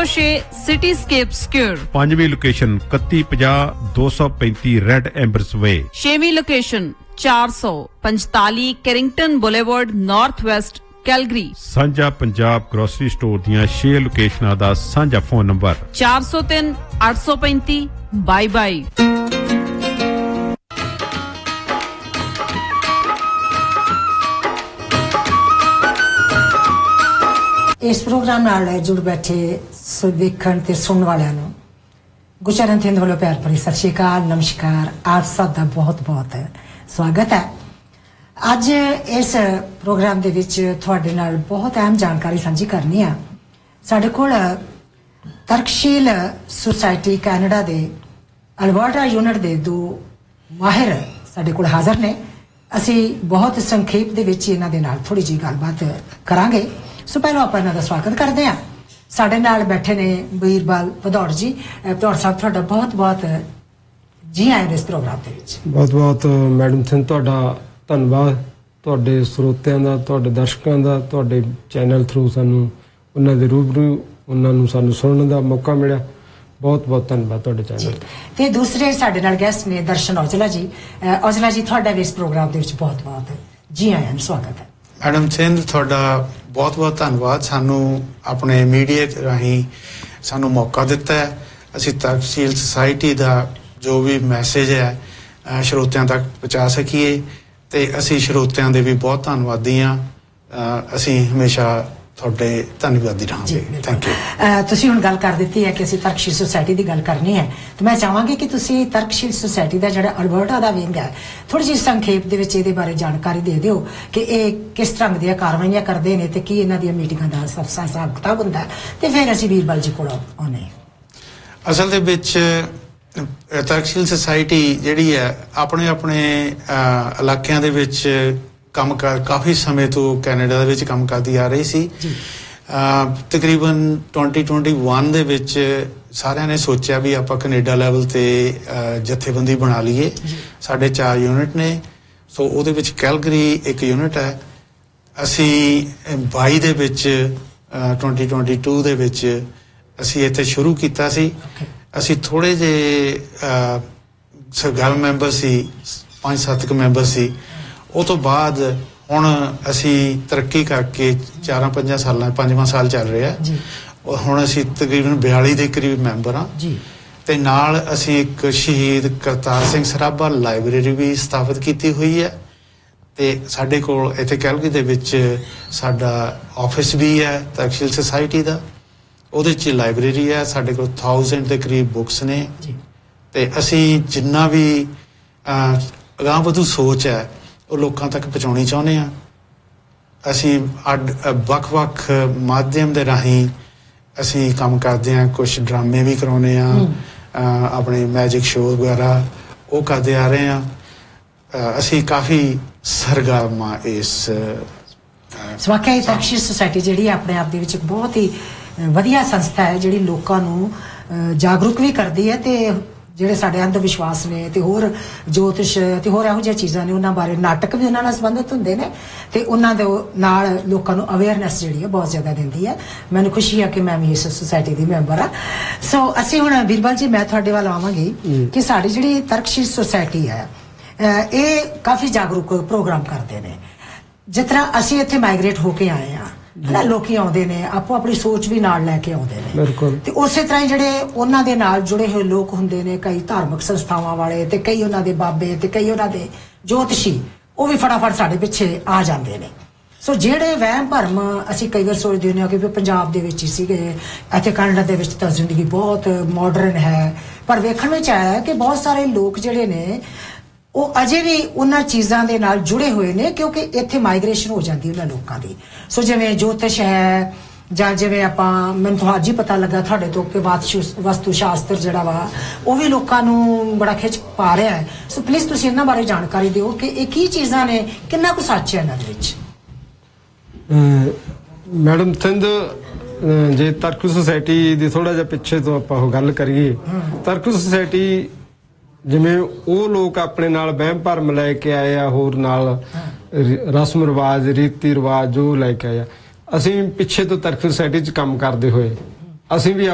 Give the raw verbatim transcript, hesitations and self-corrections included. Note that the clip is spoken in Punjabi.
सौ छे सिटीस्केप स्क्योर। पांचवी लोकेशन इकतीस पचास दो सौ पैंतीस रेड एम्बर्स वे। छेवीं लोकेशन चार सौ पैंतालीस Carrington boulevard north west Calgary. सांझा पंजाब ग्रोसरी स्टोर दियां छे लोकेशनां दा सांझा फोन नंबर चार सौ तीन आठ सौ पैंतीस बाई बाई। इस प्रोग्राम नाल जुड़ बैठे वेखण ते सुनने वालियां नूं गुरचरण थिंद वालों प्यार भरी सत श्री अकाल, नमस्कार। आप सब का बहुत बहुत स्वागत है। अज इस प्रोग्राम दे विच तुहाडे नाल बहुत अहम जानकारी सांझी करनी है। साडे कोल तरकशील सोसाइटी कैनेडा दे अल्बर्टा यूनिट दे दो माहिर साडे कोल हाज़र ने। असी बहुत संखेप दे विच इन्हां दे नाल थोड़ी जी गलबात करांगे। सो पहलों आप इन्हां दा स्वागत करते हैं। साडे नाल बैठे ने बीरबल भदौड़ जी। भदौड़ साहब तुहाडा बहुत बहुत जी आए इस प्रोग्राम दे विच। बहुत बहुत मैडम सिंह तुहाडा धन्नवाद। तुहाडे ਸਰੋਤਿਆਂ ਦਾ, ਤੁਹਾਡੇ ਦਰਸ਼ਕਾਂ ਦਾ, ਤੁਹਾਡੇ ਚੈਨਲ ਥਰੂ ਸਾਨੂੰ ਉਹਨਾਂ ਦੇ ਰੂਬਰੂ ਉਹਨਾਂ ਨੂੰ ਸਾਨੂੰ ਸੁਣਨ ਦਾ ਮੌਕਾ ਮਿਲਿਆ। ਬਹੁਤ ਬਹੁਤ ਧੰਨਵਾਦ ਤੁਹਾਡੇ ਚੈਨਲ ਤੇ ਦੂਸਰੇ ਸਾਡੇ ਨਾਲ ਗੈਸਟ ਨੇ ਦਰਸ਼ਨ ਔਜਲਾ ਜੀ। ਔਜਲਾ ਜੀ ਤੁਹਾਡਾ ਵੀ ਇਸ ਪ੍ਰੋਗਰਾਮ ਦੇ ਵਿੱਚ ਬਹੁਤ ਬਹੁਤ ਜੀ ਆਇਆਂ ਨੂੰ ਸਵਾਗਤ ਹੈ। ਮੈਡਮ ਸਿੰਘ ਤੁਹਾਡਾ ਬਹੁਤ ਬਹੁਤ ਧੰਨਵਾਦ ਸਾਨੂੰ ਆਪਣੇ ਮੀਡੀਆ ਰਾਹੀਂ ਸਾਨੂੰ ਮੌਕਾ ਦਿੱਤਾ ਹੈ। ਅਸੀਂ ਤਰਕਸ਼ੀਲ ਸੁਸਾਇਟੀ ਦਾ ਜੋ ਵੀ ਮੈਸੇਜ ਹੈ ਸਰੋਤਿਆਂ ਤੱਕ ਪਹੁੰਚਾ ਸਕੀਏ ਤੇ ਅਸੀਂ ਸਰੋਤਿਆਂ ਦੇ ਵੀ ਬਹੁਤ ਧੰਨਵਾਦੀ ਹਾਂ। ਅਸੀਂ ਹਮੇਸ਼ਾ ਤੁਹਾਡੇ ਧੰਨਵਾਦੀ ਰਹਾਂਗੇ। Thank you. ਤੁਸੀਂ ਹੁਣ ਗੱਲ ਕਰ ਦਿੱਤੀ ਹੈ ਕਿ ਅਸੀਂ ਤਰਕਸ਼ੀਲ ਸੁਸਾਇਟੀ ਦੀ ਗੱਲ ਕਰਨੀ ਹੈ ਤੇ ਮੈਂ ਚਾਹਾਂਗੀ ਕਿ ਤੁਸੀਂ ਤਰਕਸ਼ੀਲ ਸੁਸਾਇਟੀ ਦਾ ਜਿਹੜਾ ਅਲਬਰਟਾ ਦਾ ਵਿੰਗ ਹੈ ਥੋੜੀ ਜਿਹੀ ਸੰਖੇਪ ਦੇ ਵਿੱਚ ਇਹਦੇ ਬਾਰੇ ਜਾਣਕਾਰੀ ਦੇ ਦਿਓ ਕਿ ਇਹ ਕਿਸ ਤਰ੍ਹਾਂ ਦੀਆਂ ਕਾਰਵਾਈਆਂ ਕਰਦੇ ਨੇ ਤੇ ਕੀ ਇਹਨਾਂ ਦੀਆਂ ਮੀਟਿੰਗਾਂ ਦਾ ਸਭ ਹਿਸਾਬ ਕਿਤਾਬ ਹੁੰਦਾ ਤੇ ਫਿਰ ਅਸੀਂ ਵੀਰਬਲ ਜੀ ਕੋਲ ਆਉਂਦੇ। ਅਸਲ ਦੇ ਵਿੱਚ ਤਰਕਸ਼ੀਲ ਸੁਸਾਇਟੀ ਜਿਹੜੀ ਹੈ ਆਪਣੇ ਆਪਣੇ ਇਲਾਕਿਆਂ ਦੇ ਵਿੱਚ ਕੰਮ ਕਰ ਕਾਫੀ ਸਮੇਂ ਤੋਂ ਕੈਨੇਡਾ ਦੇ ਵਿੱਚ ਕੰਮ ਕਰਦੀ ਆ ਰਹੀ ਸੀ। ਤਕਰੀਬਨ ਵੀਹ ਇੱਕੀ ਦੇ ਵਿੱਚ ਸਾਰਿਆਂ ਨੇ ਸੋਚਿਆ ਵੀ ਆਪਾਂ ਕੈਨੇਡਾ ਲੈਵਲ ਤੇ ਜਥੇਬੰਦੀ ਬਣਾ ਲਈਏ। ਸਾਡੇ ਚਾਰ ਯੂਨਿਟ ਨੇ। ਸੋ ਉਹਦੇ ਵਿੱਚ ਕੈਲਗਰੀ ਇੱਕ ਯੂਨਿਟ ਹੈ। ਅਸੀਂ ਬਾਈ ਦੇ ਵਿੱਚ ਵੀਹ ਬਾਈ ਦੇ ਵਿੱਚ ਅਸੀਂ ਇੱਥੇ ਸ਼ੁਰੂ ਕੀਤਾ ਸੀ। ਅਸੀਂ ਥੋੜੇ ਜਿਹੇ ਸਰਗਰਮ ਮੈਂਬਰ ਸੀ, ਪੰਜ ਸੱਤ ਕੁ ਮੈਂਬਰ ਸੀ। ਉਹ ਤੋਂ ਬਾਅਦ ਹੁਣ ਅਸੀਂ ਤਰੱਕੀ ਕਰਕੇ ਚਾਰਾਂ ਪੰਜਾਂ ਸਾਲਾਂ ਪੰਜਵਾਂ ਸਾਲ ਚੱਲ ਰਿਹਾ ਔਰ ਹੁਣ ਅਸੀਂ ਤਕਰੀਬਨ ਬਿਆਲੀ ਦੇ ਕਰੀਬ ਮੈਂਬਰ ਹਾਂ ਤੇ ਨਾਲ ਅਸੀਂ ਇੱਕ ਸ਼ਹੀਦ ਕਰਤਾਰ ਸਿੰਘ ਸਰਾਭਾ ਲਾਇਬ੍ਰੇਰੀ ਵੀ ਸਥਾਪਿਤ ਕੀਤੀ ਹੋਈ ਹੈ ਤੇ ਸਾਡੇ ਕੋਲ ਇੱਥੇ ਕੈਲਗਰੀ ਦੇ ਵਿੱਚ ਸਾਡਾ ਆਫਿਸ ਵੀ ਹੈ ਤਰਕਸ਼ੀਲ ਸੁਸਾਇਟੀ ਦਾ। ਉਹਦੇ 'ਚ ਲਾਇਬ੍ਰੇਰੀ ਹੈ। ਸਾਡੇ ਕੋਲ ਥਾਊਜ਼ੈਂਡ ਦੇ ਕਰੀਬ ਬੁੱਕਸ ਨੇ ਤੇ ਅਸੀਂ ਜਿੰਨਾ ਵੀ ਅਗਾਂਹ ਵਧੂ ਸੋਚ ਹੈ ਉਹ ਲੋਕਾਂ ਤੱਕ ਪਹੁੰਚਾਉਣੀ ਚਾਹੁੰਦੇ ਹਾਂ। ਅਸੀਂ ਅੱਡ ਵੱਖ-ਵੱਖ ਮਾਧਿਅਮ ਦੇ ਰਾਹੀਂ ਅਸੀਂ ਕੰਮ ਕਰਦੇ ਹਾਂ। ਕੁਛ ਡਰਾਮੇ ਵੀ ਕਰਾਉਂਦੇ ਹਾਂ, ਆਪਣੇ ਮੈਜਿਕ ਸ਼ੋਅ ਵਗੈਰਾ ਉਹ ਕਰਦੇ ਆ ਰਹੇ ਹਾਂ। ਅਸੀਂ ਕਾਫੀ ਸਰਗਰਮ ਹਾਂ ਇਸ ਵਾਕਿਆ ਤਰਕਸ਼ੀਲ ਸੁਸਾਇਟੀ ਜਿਹੜੀ ਆਪਣੇ ਆਪ ਦੇ ਵਿੱਚ ਇੱਕ ਬਹੁਤ ਹੀ ਵਧੀਆ ਸੰਸਥਾ ਹੈ ਜਿਹੜੀ ਲੋਕਾਂ ਨੂੰ ਜਾਗਰੂਕ ਵੀ ਕਰਦੀ ਹੈ ਤੇ ਜਿਹੜੇ ਸਾਡੇ ਅੰਧ ਵਿਸ਼ਵਾਸ ਨੇ ਤੇ ਹੋਰ ਜੋਤਿਸ਼ ਤੇ ਹੋਰ ਇਹੋ ਜਿਹੀਆਂ ਚੀਜ਼ਾਂ ਨੇ ਉਹਨਾਂ ਬਾਰੇ ਨਾਟਕ ਵੀ ਉਹਨਾਂ ਨਾਲ ਸੰਬੰਧਿਤ ਹੁੰਦੇ ਨੇ ਤੇ ਉਹਨਾਂ ਦੇ ਨਾਲ ਲੋਕਾਂ ਨੂੰ ਅਵੇਅਰਨੈਸ ਜਿਹੜੀ ਹੈ ਬਹੁਤ ਜ਼ਿਆਦਾ ਦਿੰਦੀ ਹੈ। ਮੈਨੂੰ ਖੁਸ਼ੀ ਹੈ ਕਿ ਮੈਂ ਵੀ ਇਸ ਸੁਸਾਇਟੀ ਦੀ ਮੈਂਬਰ ਹਾਂ। ਸੋ ਅਸੀਂ ਹੁਣ ਵੀਰਬਲ ਜੀ ਮੈਂ ਤੁਹਾਡੇ ਵੱਲ ਆਵਾਂਗੀ ਕਿ ਸਾਡੀ ਜਿਹੜੀ ਤਰਕਸ਼ੀਲ ਸੁਸਾਇਟੀ ਹੈ ਇਹ ਕਾਫੀ ਜਾਗਰੂਕ ਪ੍ਰੋਗਰਾਮ ਕਰਦੇ ਨੇ। ਜਿਸ ਤਰ੍ਹਾਂ ਅਸੀਂ ਇੱਥੇ ਮਾਈਗ੍ਰੇਟ ਹੋ ਕੇ ਆਏ ਹਾਂ ਹਨਾ, ਲੋਕੀ ਆਉਂਦੇ ਨੇ ਆਪੋ ਆਪਣੀ ਸੋਚ ਵੀ ਨਾਲ ਲੈ ਕੇ ਆਉਂਦੇ ਨੇ ਤੇ ਉਸੇ ਤਰ੍ਹਾਂ ਹੀ ਜਿਹੜੇ ਉਹਨਾਂ ਦੇ ਨਾਲ ਜੁੜੇ ਹੋਏ ਲੋਕ ਹੁੰਦੇ ਨੇ, ਕਈ ਧਾਰਮਿਕ ਸੰਸਥਾਵਾਂ ਵਾਲੇ ਤੇ ਕਈ ਉਹਨਾਂ ਦੇ ਬਾਬੇ ਤੇ ਕਈ ਉਹਨਾਂ ਦੇ ਜੋਤਿਸ਼ੀ, ਉਹ ਵੀ ਫਟਾਫਟ ਸਾਡੇ ਪਿੱਛੇ ਆ ਜਾਂਦੇ ਨੇ। ਸੋ ਜਿਹੜੇ ਵਹਿਮ ਭਰਮ ਅਸੀਂ ਕਈ ਵਾਰ ਸੋਚਦੇ ਹੁੰਦੇ ਹਾਂ ਕਿ ਪੰਜਾਬ ਦੇ ਵਿੱਚ ਹੀ ਸੀਗੇ, ਇੱਥੇ ਕੈਨੇਡਾ ਦੇ ਵਿੱਚ ਤਾਂ ਜ਼ਿੰਦਗੀ ਬਹੁਤ ਮਾਡਰਨ ਹੈ, ਪਰ ਵੇਖਣ ਵਿੱਚ ਆਇਆ ਕਿ ਬਹੁਤ ਸਾਰੇ ਲੋਕ ਜਿਹੜੇ ਨੇ ਉਹ ਅਜੇ ਵੀ ਉਹਨਾਂ ਚੀਜ਼ਾਂ ਦੇ ਨਾਲ ਜੁੜੇ ਹੋਏ ਨੇ ਕਿਉਂਕਿ ਇੱਥੇ ਮਾਈਗ੍ਰੇਸ਼ਨ ਹੋ ਜਾਂਦੀ ਉਹਨਾਂ ਲੋਕਾਂ ਦੀ। ਸੋ ਜਿਵੇਂ ਜੋਤਿਸ਼ ਹੈ ਜਾਂ ਜਿਵੇਂ ਆਪਾਂ ਮੈਨੂੰ ਤਾਂ ਅੱਜ ਹੀ ਪਤਾ ਲੱਗਾ ਤੁਹਾਡੇ ਤੋਂ ਕਿ ਵਸਤੂ ਸ਼ਾਸਤਰ ਜਿਹੜਾ ਵਾ ਉਹ ਵੀ ਲੋਕਾਂ ਨੂੰ ਬੜਾ ਖਿੱਚ ਪਾ ਰਿਹਾ ਹੈ। ਸੋ ਪਲੀਜ਼ ਤੁਸੀਂ ਇਹਨਾਂ ਬਾਰੇ ਜਾਣਕਾਰੀ ਦਿਓ ਕਿ ਇਹ ਕੀ ਚੀਜ਼ਾਂ ਨੇ, ਕਿੰਨਾ ਕੁ ਸੱਚ ਹੈ ਇਹਨਾਂ ਦੇ ਵਿੱਚ। ਮੈਡਮ ਸਿੰਧ ਜੇ ਤਰਕ ਸੁਸਾਇਟੀ ਦੀ ਥੋੜਾ ਜਿਹਾ ਪਿੱਛੇ ਤੋਂ ਆਪਾਂ ਉਹ ਗੱਲ ਕਰੀਏ, ਤਰਕ ਸੁਸਾਇਟੀ ਜਿਵੇਂ ਉਹ ਲੋਕ ਆਪਣੇ ਨਾਲ ਵਹਿਮ ਭਰਮ ਲੈ ਕੇ ਆਏ ਆ, ਹੋਰ ਨਾਲ ਰਸਮ ਰਿਵਾਜ ਰੀਤੀ ਰਿਵਾਜ ਜੋ ਲੈ ਕੇ ਆਏ ਆ, ਅਸੀਂ ਪਿੱਛੇ ਤੋਂ ਤਰਕ ਸੁਸਾਇਟੀ 'ਚ ਕੰਮ ਕਰਦੇ ਹੋਏ ਅਸੀਂ ਵੀ